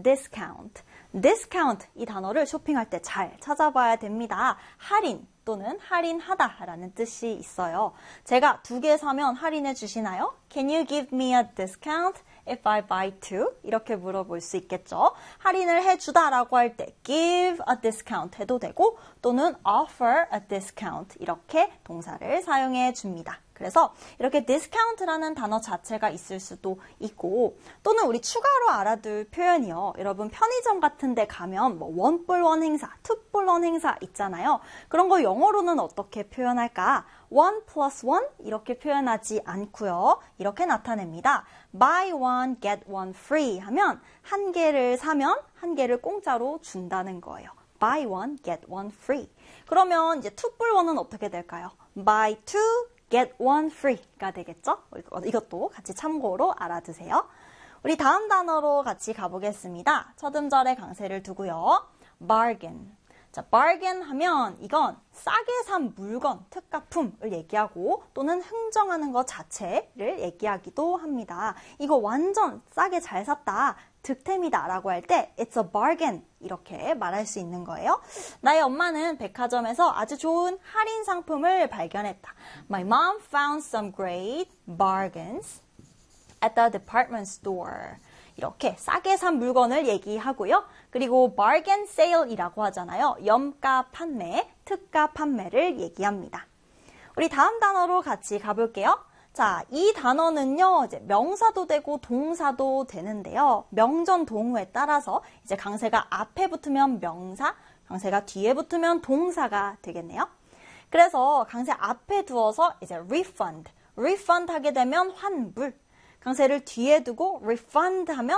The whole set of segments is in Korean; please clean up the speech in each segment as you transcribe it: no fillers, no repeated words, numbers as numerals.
discount. discount 이 단어를 쇼핑할 때 잘 찾아봐야 됩니다. 할인 또는 할인하다라는 뜻이 있어요. 제가 2개 사면 할인해 주시나요? Can you give me a discount if I buy 2? 이렇게 물어볼 수 있겠죠. 할인을 해주다라고 할 때 give a discount 해도 되고 또는 offer a discount 이렇게 동사를 사용해 줍니다. 그래서 이렇게 discount라는 단어 자체가 있을 수도 있고 또는 우리 추가로 알아둘 표현이요. 여러분 편의점 같은 데 가면 뭐 원뿔원 행사, 투뿔원 행사 있잖아요. 그런 거 영어로는 어떻게 표현할까? 1+1 이렇게 표현하지 않고요. 이렇게 나타냅니다. Buy one, get one free 하면 한 개를 사면 한 개를 공짜로 준다는 거예요. Buy one, get one free. 그러면 이제 투뿔원은 어떻게 될까요? Buy two, get one free가 되겠죠? 이것도 같이 참고로 알아두세요. 우리 다음 단어로 같이 가보겠습니다. 첫 음절에 강세를 두고요. bargain. 자, bargain 하면 이건 싸게 산 물건, 특가품을 얘기하고 또는 흥정하는 것 자체를 얘기하기도 합니다. 이거 완전 싸게 잘 샀다, 득템이다 라고 할 때 it's a bargain 이렇게 말할 수 있는 거예요. 나의 엄마는 백화점에서 아주 좋은 할인 상품을 발견했다. My mom found some great bargains at the department store. 이렇게 싸게 산 물건을 얘기하고요. 그리고 bargain sale이라고 하잖아요. 염가 판매, 특가 판매를 얘기합니다. 우리 다음 단어로 같이 가볼게요. 자, 이 단어는요, 이제 명사도 되고 동사도 되는데요. 명전 동우에 따라서 이제 강세가 앞에 붙으면 명사, 강세가 뒤에 붙으면 동사가 되겠네요. 그래서 강세 앞에 두어서 이제 refund 하게 되면 환불. 강세를 뒤에 두고 refund 하면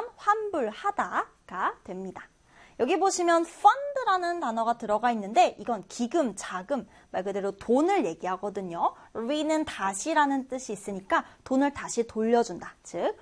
환불하다가 됩니다. 여기 보시면 fund라는 단어가 들어가 있는데 이건 기금, 자금, 말 그대로 돈을 얘기하거든요. re는 다시라는 뜻이 있으니까 돈을 다시 돌려준다. 즉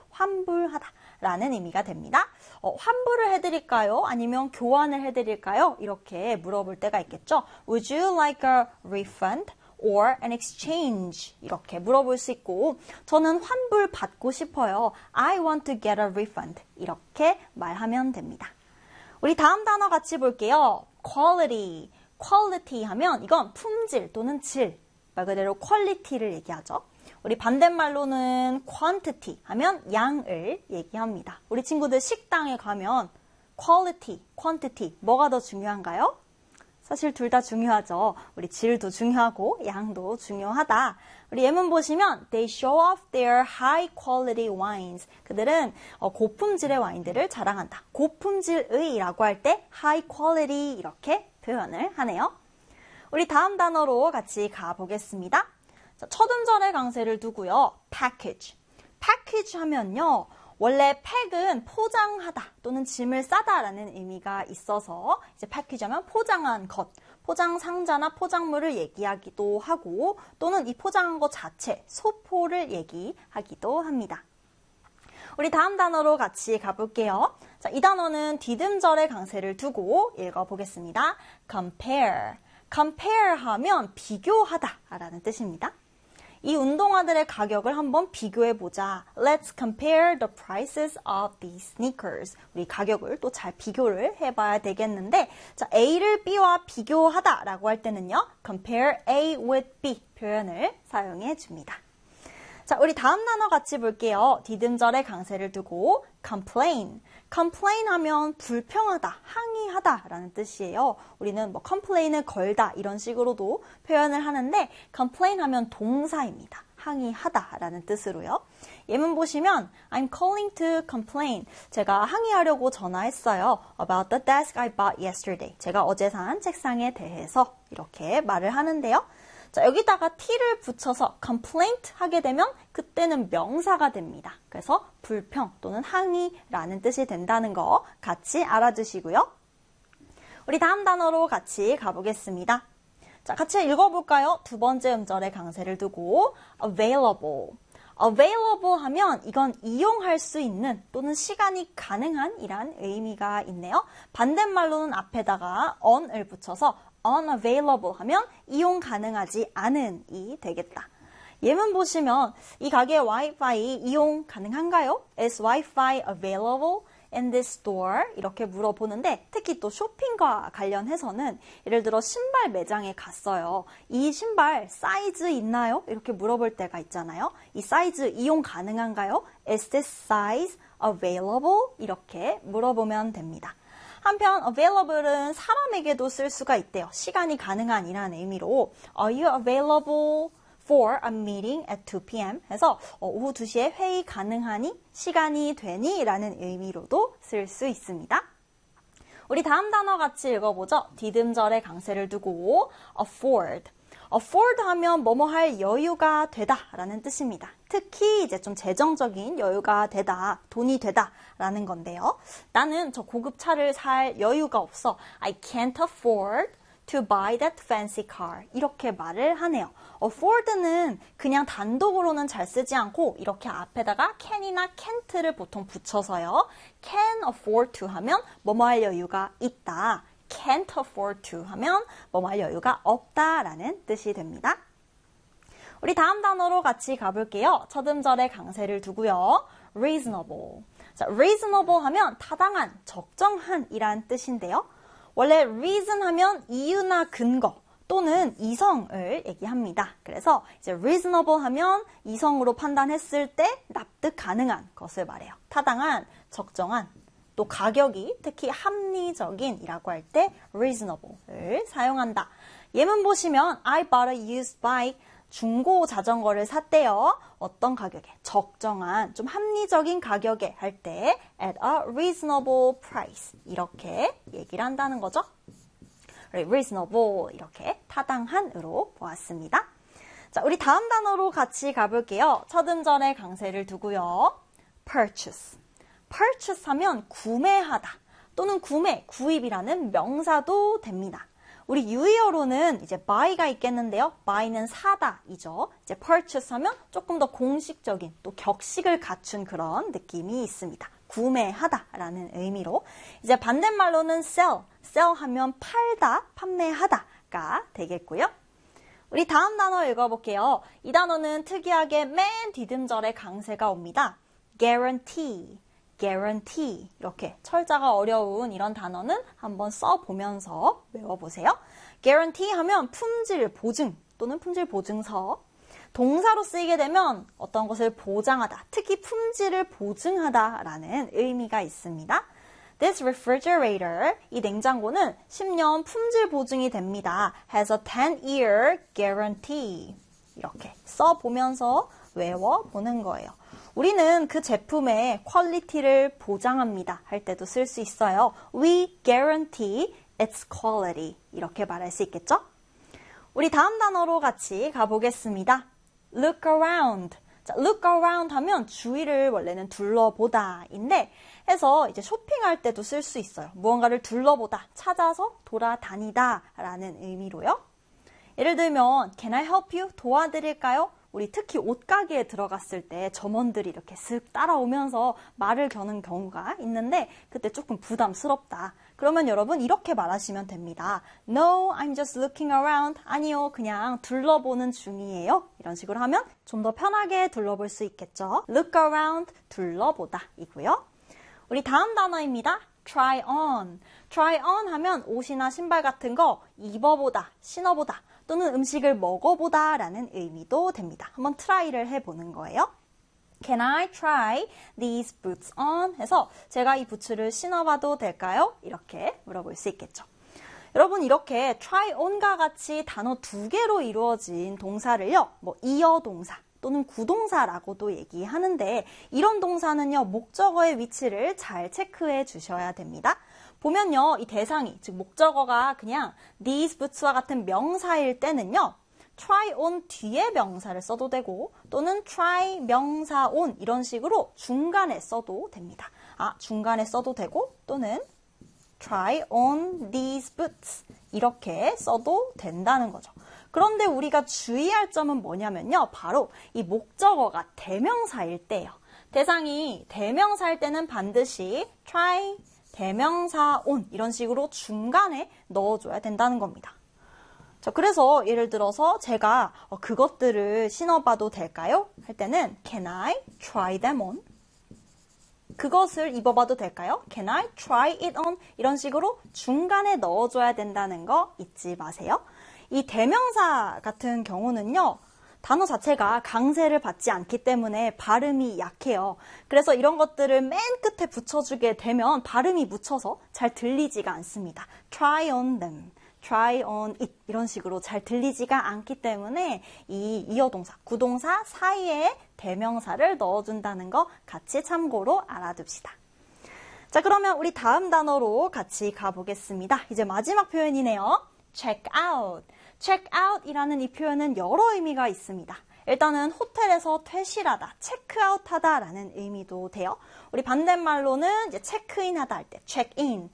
환불하다라는 의미가 됩니다. 환불을 해드릴까요? 아니면 교환을 해드릴까요? 이렇게 물어볼 때가 있겠죠. Would you like a refund? or an exchange 이렇게 물어볼 수 있고 저는 환불 받고 싶어요. I want to get a refund 이렇게 말하면 됩니다. 우리 다음 단어 같이 볼게요. quality. quality 하면 이건 품질 또는 질, 말 그대로 quality를 얘기하죠. 우리 반대말로는 quantity 하면 양을 얘기합니다. 우리 친구들 식당에 가면 quality, quantity 뭐가 더 중요한가요? 사실 둘 다 중요하죠. 우리 질도 중요하고 양도 중요하다. 우리 예문 보시면 They show off their high quality wines. 그들은 고품질의 와인들을 자랑한다. 고품질의라고 할 때 high quality 이렇게 표현을 하네요. 우리 다음 단어로 같이 가보겠습니다. 자, 첫 음절에 강세를 두고요. package. package 하면요. 원래 팩은 포장하다 또는 짐을 싸다라는 의미가 있어서 이제 패키지 하면 포장한 것, 포장 상자나 포장물을 얘기하기도 하고 또는 이 포장한 것 자체, 소포를 얘기하기도 합니다. 우리 다음 단어로 같이 가볼게요. 자, 이 단어는 뒷음절에 강세를 두고 읽어보겠습니다. compare. compare 하면 비교하다라는 뜻입니다. 이 운동화들의 가격을 한번 비교해보자. Let's compare the prices of these sneakers. 우리 가격을 또 잘 비교를 해봐야 되겠는데 자, A를 B와 비교하다라고 할 때는요. compare A with B 표현을 사용해 줍니다. 자, 우리 다음 단어 같이 볼게요. 뒷음절에 강세를 두고 complain. complain 하면 불평하다, 항의하다라는 뜻이에요. 우리는 뭐 complain을 걸다 이런 식으로도 표현을 하는데 complain 하면 동사입니다. 항의하다라는 뜻으로요. 예문 보시면 I'm calling to complain. 제가 항의하려고 전화했어요. About the desk I bought yesterday. 제가 어제 산 책상에 대해서 이렇게 말을 하는데요. 자, 여기다가 t를 붙여서 complaint 하게 되면 그때는 명사가 됩니다. 그래서 불평 또는 항의라는 뜻이 된다는 거 같이 알아두시고요. 우리 다음 단어로 같이 가보겠습니다. 자, 같이 읽어볼까요? 두 번째 음절에 강세를 두고 available. available 하면 이건 이용할 수 있는 또는 시간이 가능한 이란 의미가 있네요. 반대말로는 앞에다가 on을 붙여서 unavailable 하면 이용 가능하지 않은이 되겠다. 예문 보시면 이 가게 와이파이 이용 가능한가요? Is Wi-Fi available in this store? 이렇게 물어보는데 특히 또 쇼핑과 관련해서는 예를 들어 신발 매장에 갔어요. 이 신발 사이즈 있나요? 이렇게 물어볼 때가 있잖아요. 이 사이즈 이용 가능한가요? Is this size available? 이렇게 물어보면 됩니다. 한편 available은 사람에게도 쓸 수가 있대요. 시간이 가능한 이라는 의미로 Are you available for a meeting at 2 p.m. 해서 오후 2시에 회의 가능하니? 시간이 되니? 라는 의미로도 쓸 수 있습니다. 우리 다음 단어 같이 읽어보죠. 디귿절의 강세를 두고 afford. afford 하면 뭐뭐 할 여유가 되다 라는 뜻입니다. 특히 이제 좀 재정적인 여유가 되다, 돈이 되다 라는 건데요. 나는 저 고급 차를 살 여유가 없어. I can't afford to buy that fancy car. 이렇게 말을 하네요. afford는 그냥 단독으로는 잘 쓰지 않고 이렇게 앞에다가 can이나 can't를 보통 붙여서요. can afford to 하면 뭐뭐 할 여유가 있다. can't afford to 하면 뭐뭐 할 여유가 없다라는 뜻이 됩니다. 우리 다음 단어로 같이 가볼게요. 첫 음절의 강세를 두고요. reasonable. 자, reasonable 하면 타당한, 적정한 이란 뜻인데요. 원래 reason 하면 이유나 근거 또는 이성을 얘기합니다. 그래서 이제 reasonable 하면 이성으로 판단했을 때 납득 가능한 것을 말해요. 타당한, 적정한, 또 가격이 특히 합리적인이라고 할 때 reasonable을 사용한다. 예문 보시면 I bought a used bike. 중고 자전거를 샀대요. 어떤 가격에? 적정한, 좀 합리적인 가격에 할 때 at a reasonable price 이렇게 얘기를 한다는 거죠. reasonable 이렇게 타당한으로 보았습니다. 자, 우리 다음 단어로 같이 가볼게요. 첫 음절의 강세를 두고요. purchase. purchase 하면 구매하다 또는 구매, 구입이라는 명사도 됩니다. 우리 유의어로는 이제 buy가 있겠는데요. buy는 사다이죠. 이제 purchase 하면 조금 더 공식적인 또 격식을 갖춘 그런 느낌이 있습니다. 구매하다라는 의미로. 이제 반대말로는 sell. sell 하면 팔다, 판매하다가 되겠고요. 우리 다음 단어 읽어볼게요. 이 단어는 특이하게 맨 뒤듬절에 강세가 옵니다. guarantee. guarantee 이렇게 철자가 어려운 이런 단어는 한번 써보면서 외워보세요. guarantee 하면 품질 보증 또는 품질 보증서. 동사로 쓰이게 되면 어떤 것을 보장하다, 특히 품질을 보증하다라는 의미가 있습니다. This refrigerator, 이 냉장고는 10년 품질 보증이 됩니다. Has a 10-year guarantee. 이렇게 써보면서 외워보는 거예요. 우리는 그 제품의 퀄리티를 보장합니다 할 때도 쓸 수 있어요. We guarantee its quality. 이렇게 말할 수 있겠죠? 우리 다음 단어로 같이 가보겠습니다. Look around. 자, look around 하면 주위를 원래는 둘러보다인데 해서 이제 쇼핑할 때도 쓸 수 있어요. 무언가를 둘러보다, 찾아서 돌아다니다 라는 의미로요. 예를 들면 Can I help you? 도와드릴까요? 우리 특히 옷가게에 들어갔을 때 점원들이 이렇게 슥 따라오면서 말을 겨는 경우가 있는데 그때 조금 부담스럽다. 그러면 여러분 이렇게 말하시면 됩니다. No, I'm just looking around. 아니요, 그냥 둘러보는 중이에요. 이런 식으로 하면 좀 더 편하게 둘러볼 수 있겠죠. Look around, 둘러보다 이고요. 우리 다음 단어입니다. Try on. Try on 하면 옷이나 신발 같은 거 입어보다, 신어보다 또는 음식을 먹어보다 라는 의미도 됩니다. 한번 트라이를 해보는 거예요. Can I try these boots on? 해서 제가 이 부츠를 신어봐도 될까요? 이렇게 물어볼 수 있겠죠. 여러분 이렇게 try on과 같이 단어 2개로 이루어진 동사를요. 이어 동사 또는 구동사라고도 얘기하는데 이런 동사는요. 목적어의 위치를 잘 체크해 주셔야 됩니다. 보면요, 이 대상이, 즉 목적어가 그냥 these boots와 같은 명사일 때는요, try on 뒤에 명사를 써도 되고 또는 try 명사 on 이런 식으로 중간에 써도 됩니다. 중간에 써도 되고 또는 try on these boots 이렇게 써도 된다는 거죠. 그런데 우리가 주의할 점은 뭐냐면요, 바로 이 목적어가 대명사일 때예요. 대상이 대명사일 때는 반드시 try 대명사 on 이런 식으로 중간에 넣어줘야 된다는 겁니다. 자, 그래서 예를 들어서 제가 그것들을 신어봐도 될까요? 할 때는 Can I try them on? 그것을 입어봐도 될까요? Can I try it on? 이런 식으로 중간에 넣어줘야 된다는 거 잊지 마세요. 이 대명사 같은 경우는요. 단어 자체가 강세를 받지 않기 때문에 발음이 약해요. 그래서 이런 것들을 맨 끝에 붙여주게 되면 발음이 묻혀서 잘 들리지가 않습니다. Try on them, try on it 이런 식으로 잘 들리지가 않기 때문에 이 이어동사, 구동사 사이에 대명사를 넣어준다는 거 같이 참고로 알아둡시다. 자, 그러면 우리 다음 단어로 같이 가보겠습니다. 이제 마지막 표현이네요. check out. check out 이라는 이 표현은 여러 의미가 있습니다. 일단은 호텔에서 퇴실하다, 체크아웃 하다 라는 의미도 돼요. 우리 반대말로는 이제 체크인 하다 할 때 check in,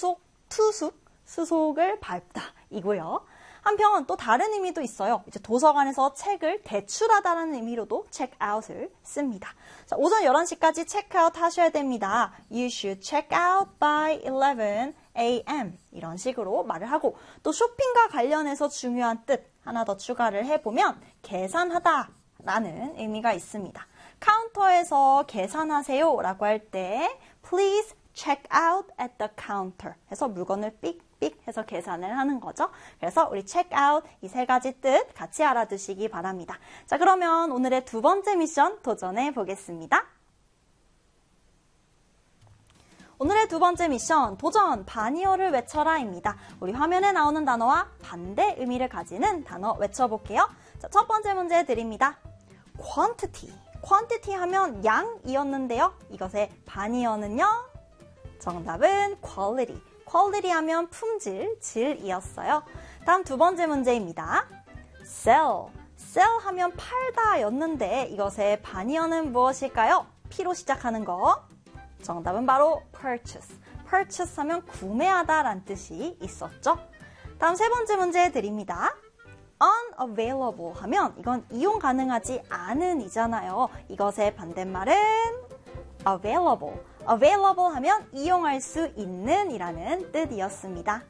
수속을 밟다 이고요. 한편 또 다른 의미도 있어요. 이제 도서관에서 책을 대출하다라는 의미로도 check out을 씁니다. 자, 오전 11시까지 체크아웃 하셔야 됩니다. You should check out by 11 a.m. 이런 식으로 말을 하고 또 쇼핑과 관련해서 중요한 뜻 하나 더 추가를 해보면 계산하다 라는 의미가 있습니다. 카운터에서 계산하세요 라고 할 때 please check out at the counter 해서 물건을 삑삑 해서 계산을 하는 거죠. 그래서 우리 check out 이 세 가지 뜻 같이 알아두시기 바랍니다. 자, 그러면 오늘의 두 번째 미션 도전해 보겠습니다. 오늘의 두 번째 미션, 도전, 반이어를 외쳐라입니다. 우리 화면에 나오는 단어와 반대 의미를 가지는 단어 외쳐볼게요. 자, 첫 번째 문제 드립니다. quantity. quantity 하면 양이었는데요. 이것의 반이어는요. 정답은 quality. quality 하면 품질, 질이었어요. 다음 두 번째 문제입니다. sell. sell 하면 팔다였는데 이것의 반이어는 무엇일까요? P로 시작하는 거. 정답은 바로 purchase. purchase 하면 구매하다라는 뜻이 있었죠. 다음 세 번째 문제 드립니다. unavailable 하면 이건 이용 가능하지 않은 이잖아요. 이것의 반대말은 available. available 하면 이용할 수 있는 이라는 뜻이었습니다.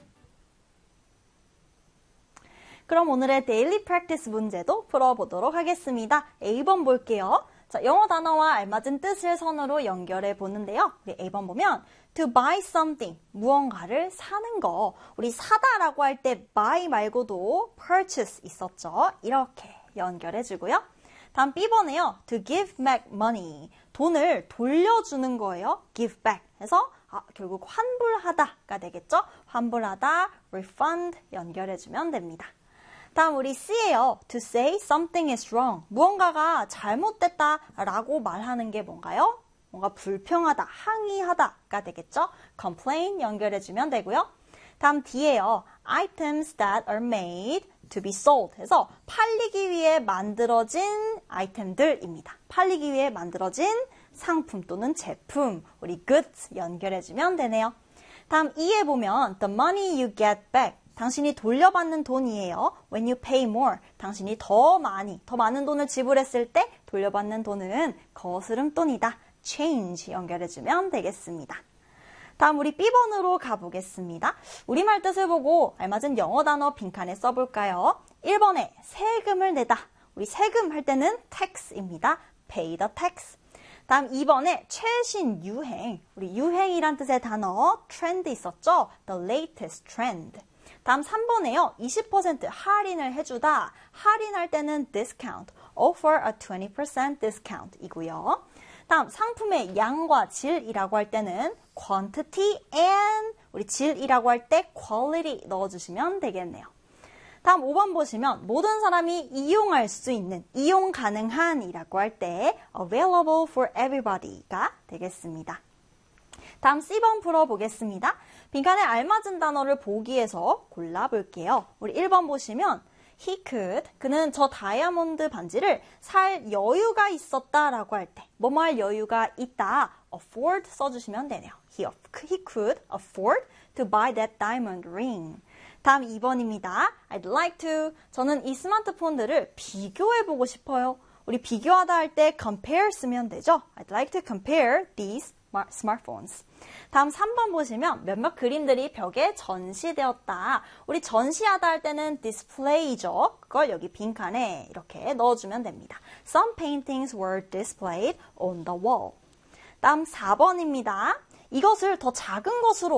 그럼 오늘의 데일리 프랙티스 문제도 풀어보도록 하겠습니다. A번 볼게요. 자, 영어 단어와 알맞은 뜻을 선으로 연결해 보는데요. 우리 A번 보면 to buy something, 무언가를 사는 거. 우리 사다라고 할 때 buy 말고도 purchase 있었죠. 이렇게 연결해 주고요. 다음 B번에요. to give back money, 돈을 돌려주는 거예요. give back 해서 결국 환불하다가 되겠죠. 환불하다, refund 연결해 주면 됩니다. 다음 우리 C예요. to say something is wrong. 무언가가 잘못됐다 라고 말하는 게 뭔가요? 뭔가 불평하다, 항의하다가 되겠죠? complain 연결해주면 되고요. 다음 D예요. items that are made to be sold 해서 팔리기 위해 만들어진 아이템들입니다. 팔리기 위해 만들어진 상품 또는 제품, 우리 goods 연결해주면 되네요. 다음 E에 보면 the money you get back. 당신이 돌려받는 돈이에요. When you pay more, 당신이 더 많은 돈을 지불했을 때 돌려받는 돈은 거스름돈이다. change 연결해주면 되겠습니다. 다음 우리 B번으로 가보겠습니다. 우리말 뜻을 보고 알맞은 영어 단어 빈칸에 써볼까요? 1번에 세금을 내다. 우리 세금 할 때는 tax입니다. pay the tax. 다음 2번에 최신 유행. 우리 유행이란 뜻의 단어 trend 있었죠? the latest trend. 다음 3번에요. 20% 할인을 해주다. 할인할 때는 discount, offer a 20% discount 이고요. 다음 상품의 양과 질이라고 할 때는 quantity and 우리 질이라고 할 때 quality 넣어주시면 되겠네요. 다음 5번 보시면 모든 사람이 이용할 수 있는, 이용 가능한 이라고 할 때 available for everybody가 되겠습니다. 다음 C번 풀어보겠습니다. 빈칸에 알맞은 단어를 보기에서 골라볼게요. 우리 1번 보시면 he could, 그는 저 다이아몬드 반지를 살 여유가 있었다라고 할 때 뭐뭐 할 여유가 있다, afford 써주시면 되네요. He could afford to buy that diamond ring. 다음 2번입니다. I'd like to, 저는 이 스마트폰들을 비교해보고 싶어요. 우리 비교하다 할 때 compare 쓰면 되죠. I'd like to compare these smartphones. 다음 3번 보시면 몇몇 그림들이 벽에 전시되었다. 우리 전시하다 할 때는 display죠. 그걸 여기 빈칸에 이렇게 넣어주면 됩니다. Some paintings were displayed on the wall. 다음 4번입니다. 이것을 더 작은 것으로